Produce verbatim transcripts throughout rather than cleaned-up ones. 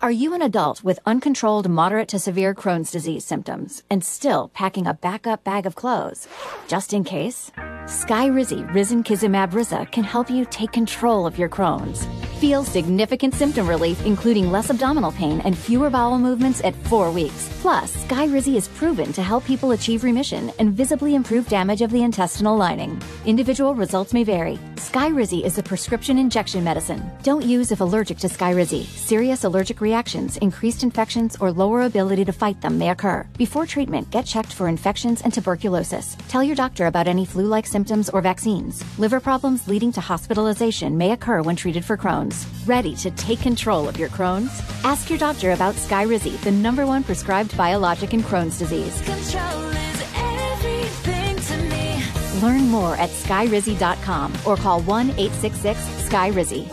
Are you an adult with uncontrolled moderate to severe Crohn's disease symptoms and still packing a backup bag of clothes? Just in case, Skyrizi Risankizumab Riza can help you take control of your Crohn's. Feel significant symptom relief, including less abdominal pain and fewer bowel movements at four weeks. Plus, Skyrizi is proven to help people achieve remission and visibly improve damage of the intestinal lining. Individual results may vary. Skyrizi is a prescription injection medicine. Don't use if allergic to Skyrizi. Serious allergic reactions, increased infections, or lower ability to fight them may occur. Before treatment, get checked for infections and tuberculosis. Tell your doctor about any flu-like symptoms or vaccines. Liver problems leading to hospitalization may occur when treated for Crohn's. Ready to take control of your Crohn's? Ask your doctor about Skyrizi, the number one prescribed biologic in Crohn's disease. Control is everything to me. Learn more at skyrizi dot com or call one eight six six Sky Rizzi.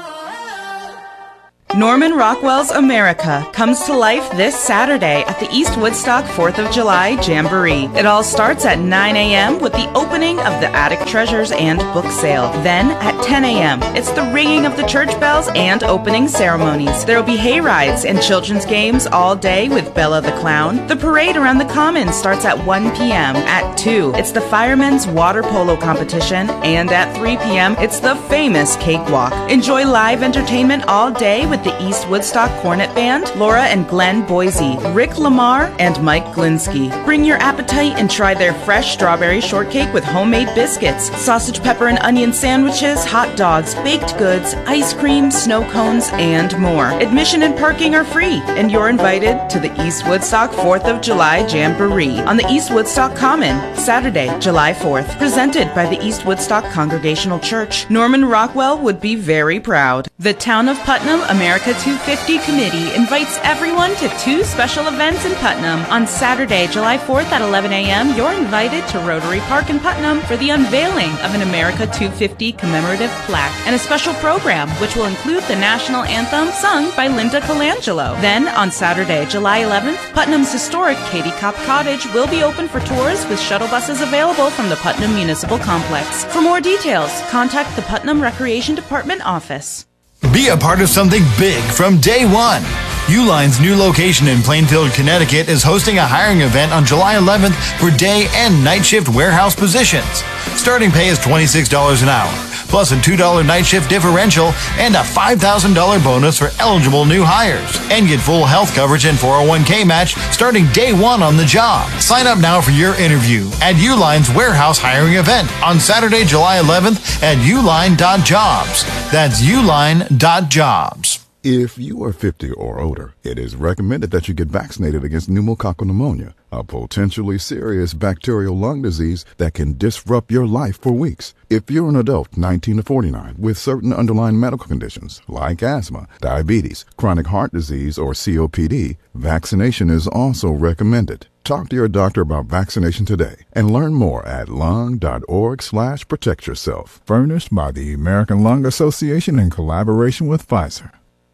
Norman Rockwell's America comes to life this Saturday at the East Woodstock fourth of July Jamboree. It all starts at nine a.m. with the opening of the Attic Treasures and book sale. Then at ten a.m. it's the ringing of the church bells and opening ceremonies. There will be hay rides and children's games all day with Bella the Clown. The parade around the Commons starts at one p.m. At two, it's the Firemen's Water Polo Competition, and at three p.m. it's the famous Cakewalk. Enjoy live entertainment all day with the East Woodstock Cornet Band, Laura and Glenn Boise, Rick Lamar, and Mike Glinsky. Bring your appetite and try their fresh strawberry shortcake with homemade biscuits, sausage, pepper, and onion sandwiches, hot dogs, baked goods, ice cream, snow cones, and more. Admission and parking are free, and you're invited to the East Woodstock fourth of July Jamboree on the East Woodstock Common, Saturday, July fourth. Presented by the East Woodstock Congregational Church. Norman Rockwell would be very proud. The Town of Putnam America two fifty Committee invites everyone to two special events in Putnam. On Saturday, July fourth at eleven a.m., you're invited to Rotary Park in Putnam for the unveiling of an America two fifty commemorative plaque and a special program which will include the national anthem sung by Linda Colangelo. Then, on Saturday, July eleventh, Putnam's historic Katie Kopp Cottage will be open for tours with shuttle buses available from the Putnam Municipal Complex. For more details, contact the Putnam Recreation Department office. Be a part of something big from day one. Uline's new location in Plainfield, Connecticut is hosting a hiring event on July eleventh for day and night shift warehouse positions. Starting pay is twenty-six dollars an hour, plus a two dollars night shift differential and a five thousand dollars bonus for eligible new hires. And get full health coverage and four oh one k match starting day one on the job. Sign up now for your interview at Uline's warehouse hiring event on Saturday, July eleventh at uline dot jobs. That's uline dot jobs. If you are fifty or older, it is recommended that you get vaccinated against pneumococcal pneumonia, a potentially serious bacterial lung disease that can disrupt your life for weeks. If you're an adult nineteen to forty-nine with certain underlying medical conditions like asthma, diabetes, chronic heart disease, or C O P D, vaccination is also recommended. Talk to your doctor about vaccination today and learn more at lung.org slash protect yourself. Furnished by the American Lung Association in collaboration with Pfizer.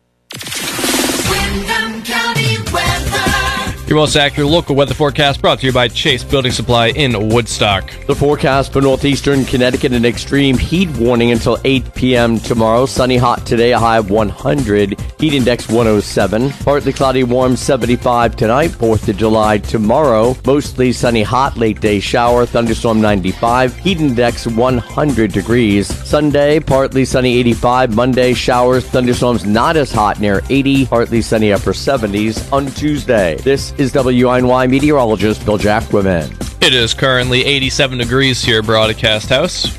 Windham County weather. Your most accurate local weather forecast brought to you by Chase Building Supply in Woodstock. The forecast for northeastern Connecticut, an extreme heat warning until eight p.m. tomorrow. Sunny hot today, a high of one hundred. Heat index one oh seven. Partly cloudy, warm seventy-five tonight. fourth of July tomorrow. Mostly sunny hot, late day shower. Thunderstorm ninety-five. Heat index one hundred degrees. Sunday, partly sunny eighty-five. Monday, showers. Thunderstorms not as hot, near eighty. Partly sunny upper seventies on Tuesday. This is W I N Y meteorologist Bill Jacquemin. It is currently eighty-seven degrees here at Broadcast House.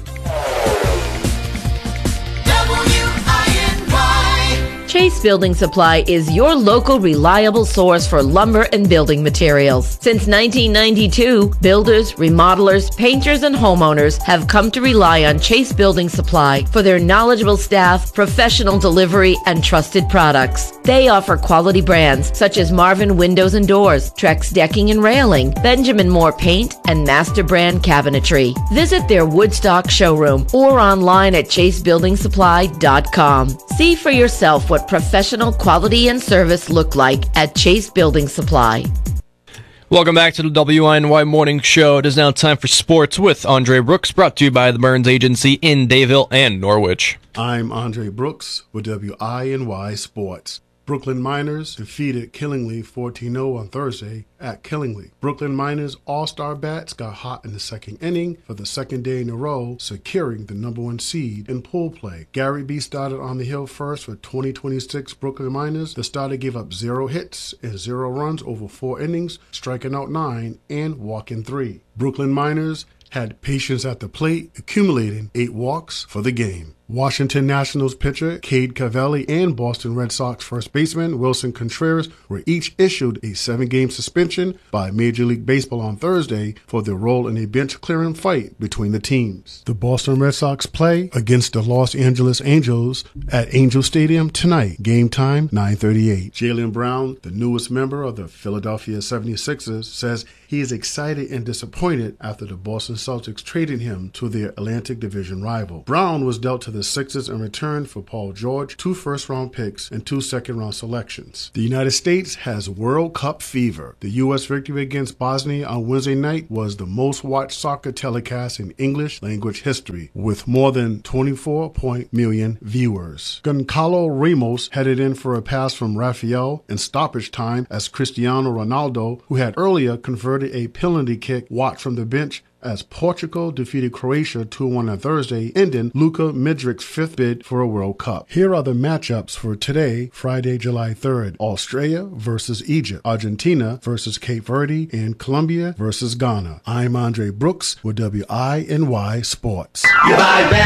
Chase Building Supply is your local reliable source for lumber and building materials. Since nineteen ninety-two, builders, remodelers, painters, and homeowners have come to rely on Chase Building Supply for their knowledgeable staff, professional delivery, and trusted products. They offer quality brands such as Marvin Windows and Doors, Trex Decking and Railing, Benjamin Moore Paint, and Master Brand Cabinetry. Visit their Woodstock showroom or online at chase building supply dot com. See for yourself what professional quality and service look like at Chase Building Supply. Welcome back to the W I N Y Morning Show. It is now time for sports with Andre Brooks, brought to you by the Burns Agency in Dayville and Norwich. I'm Andre Brooks with W I N Y Sports. Brooklyn Miners defeated Killingly fourteen oh on Thursday at Killingly. Brooklyn Miners all-star bats got hot in the second inning for the second day in a row, securing the number one seed in pool play. Gary B. started on the hill first for twenty twenty-six Brooklyn Miners. The starter gave up zero hits and zero runs over four innings, striking out nine and walking three. Brooklyn Miners had patience at the plate, accumulating eight walks for the game. Washington Nationals pitcher Cade Cavalli and Boston Red Sox first baseman Wilson Contreras were each issued a seven-game suspension by Major League Baseball on Thursday for their role in a bench-clearing fight between the teams. The Boston Red Sox play against the Los Angeles Angels at Angel Stadium tonight. Game time, nine thirty-eight. Jaylen Brown, the newest member of the Philadelphia seventy-sixers, says he is excited and disappointed after the Boston Celtics traded him to their Atlantic Division rival. Brown was dealt to the Sixers in return for Paul George, two first-round picks, and two second-round selections. The United States has World Cup fever. The U S victory against Bosnia on Wednesday night was the most-watched soccer telecast in English-language history, with more than twenty-four million viewers. Goncalo Ramos headed in for a pass from Rafael in stoppage time as Cristiano Ronaldo, who had earlier converted a penalty kick, watched from the bench as Portugal defeated Croatia two one on Thursday, ending Luka Modric's fifth bid for a World Cup. Here are the matchups for today, Friday, July third. Australia versus Egypt, Argentina versus Cape Verde, and Colombia versus Ghana. I'm Andre Brooks with W I N Y Sports.